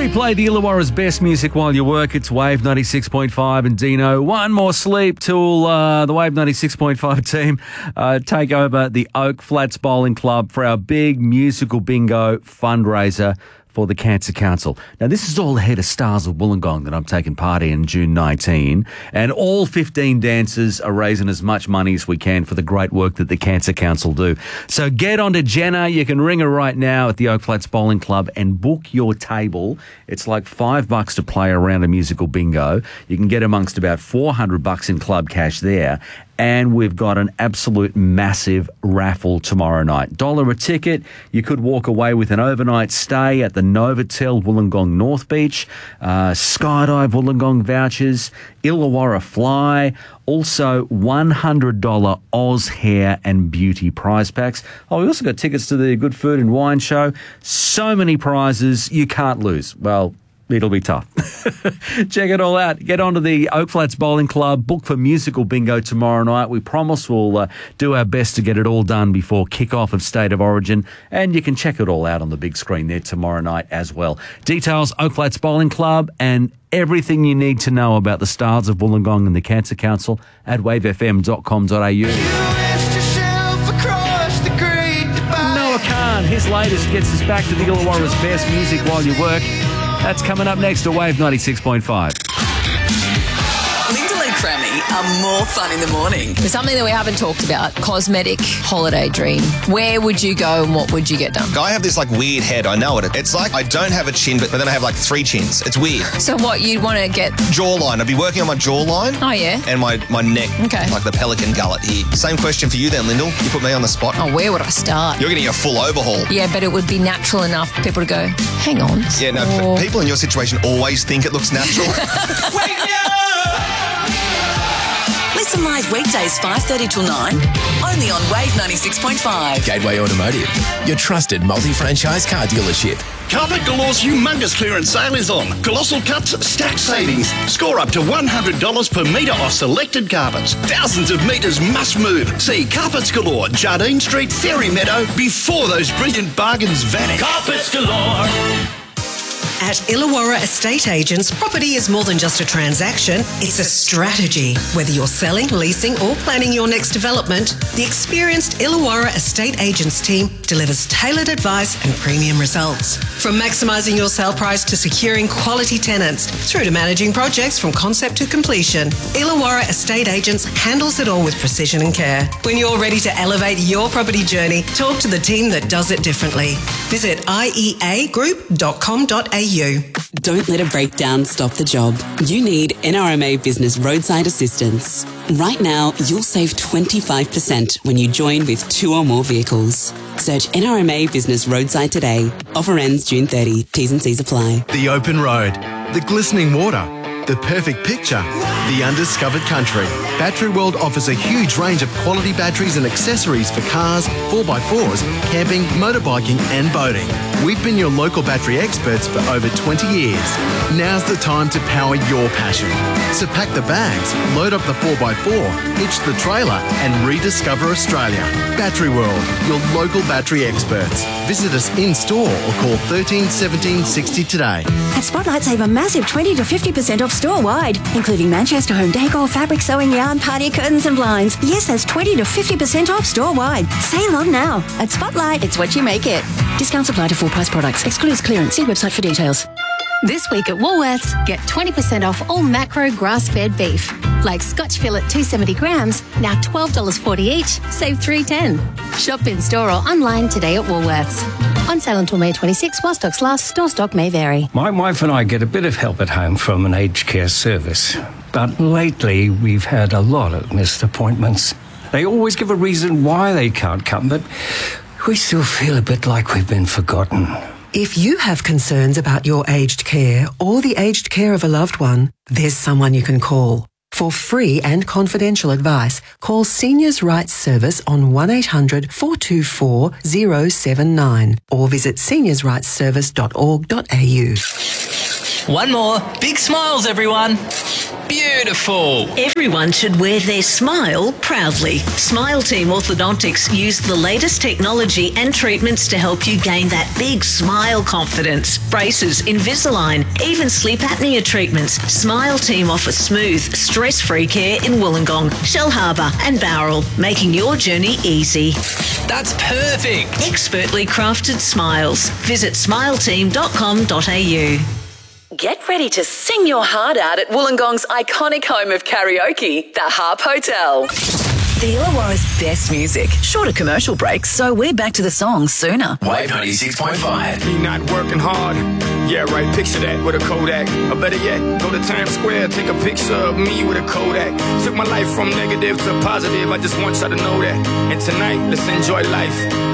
We play the Illawarra's best music while you work. It's Wave 96.5 and Dino. One more sleep till the Wave 96.5 team take over the Oak Flats Bowling Club for our big musical bingo fundraiser for the Cancer Council. Now, this is all ahead of Stars of Wollongong that I'm taking part in June 19, and all 15 dancers are raising as much money as we can for the great work that the Cancer Council do. So get on to Jenna. You can ring her right now at the Oak Flats Bowling Club and book your table. It's like $5 to play around a musical bingo. You can get amongst about $400 in club cash there. And we've got an absolute massive raffle tomorrow night. $1 a ticket. You could walk away with an overnight stay at the Novotel Wollongong North Beach, Skydive Wollongong vouchers, Illawarra Fly, also $100 Oz Hair and Beauty prize packs. Oh, we also got tickets to the Good Food and Wine Show. So many prizes you can't lose. Well, it'll be tough. Check it all out. Get onto the Oak Flats Bowling Club. Book for musical bingo tomorrow night. We promise we'll do our best to get it all done before kick-off of State of Origin. And you can check it all out on the big screen there tomorrow night as well. Details, Oak Flats Bowling Club, and everything you need to know about the Stars of Wollongong and the Cancer Council at wavefm.com.au. Noah Khan, his latest gets us back to the Illawarra's best music while you work. That's coming up next to Wave 96.5. Linda and Crammy are more fun in the morning. There's something that we haven't talked about. Cosmetic holiday dream. Where would you go and what would you get done? I have this like weird head. I know it. It's like I don't have a chin, but then I have like 3 chins. It's weird. So what you'd want to get? Jawline. I'd be working on my jawline. Oh, yeah? And my neck. Okay. Like the pelican gullet here. Same question for you then, Lyndall. You put me on the spot. Oh, where would I start? You're going to get a full overhaul. Yeah, but it would be natural enough for people to go, hang on. Yeah, no, people in your situation always think it looks natural. Wake me up! Listen live weekdays 5:30 till 9, only on Wave 96.5. Gateway Automotive, your trusted multi-franchise car dealership. Carpet Galore's humongous clearance sale is on. Colossal cuts, stack savings. Score up to $100 per metre off selected carpets. Thousands of metres must move. See Carpets Galore, Jardine Street, Ferry Meadow, before those brilliant bargains vanish. Carpets Galore. At Illawarra Estate Agents, property is more than just a transaction, it's a strategy. Whether you're selling, leasing or planning your next development, the experienced Illawarra Estate Agents team delivers tailored advice and premium results. From maximising your sale price to securing quality tenants, through to managing projects from concept to completion, Illawarra Estate Agents handles it all with precision and care. When you're ready to elevate your property journey, talk to the team that does it differently. Visit ieagroup.com.au. Don't let a breakdown stop the job. You need NRMA Business Roadside Assistance. Right now, you'll save 25% when you join with 2 or more vehicles. Search NRMA Business Roadside today. Offer ends June 30. T's and C's apply. The open road, the glistening water, the perfect picture, the undiscovered country. Battery World offers a huge range of quality batteries and accessories for cars, 4x4s, camping, motorbiking and boating. We've been your local battery experts for over 20 years. Now's the time to power your passion. So pack the bags, load up the 4x4, hitch the trailer and rediscover Australia. Battery World, your local battery experts. Visit us in store or call 13 17 60 today. At Spotlight, save a massive 20 to 50% off store-wide, including Manchester home decor, fabric sewing, yarn, party curtains and blinds. Yes, that's 20 to 50% off store-wide. Save on now. At Spotlight, it's what you make it. Discounts apply to full-price products. Excludes clearance. See website for details. This week at Woolworths, get 20% off all macro grass-fed beef. Like Scotch fillet 270 grams, now $12.40 each, save $3.10. Shop in store or online today at Woolworths. On sale until May 26, while stocks last, store stock may vary. My wife and I get a bit of help at home from an aged care service. But lately, we've had a lot of missed appointments. They always give a reason why they can't come, but we still feel a bit like we've been forgotten. If you have concerns about your aged care or the aged care of a loved one, there's someone you can call. For free and confidential advice, call Seniors' Rights Service on 1800 424 079 or visit seniorsrightsservice.org.au. One more. Big smiles, everyone. Beautiful. Everyone should wear their smile proudly. Smile Team Orthodontics use the latest technology and treatments to help you gain that big smile confidence. Braces, Invisalign, even sleep apnea treatments. Smile Team offers smooth, stress-free care in Wollongong, Shell Harbour and Bowral, making your journey easy. That's perfect. Expertly crafted smiles. Visit smileteam.com.au. Get ready to sing your heart out at Wollongong's iconic home of karaoke, the Harp Hotel. The Illawarra's best music. Shorter commercial breaks, so we're back to the songs sooner. Wave 96.5. Me not working hard. Yeah, right, picture that with a Kodak. Or better yet, go to Times Square, take a picture of me with a Kodak. Took my life from negative to positive, I just want y'all to know that. And tonight, let's enjoy life.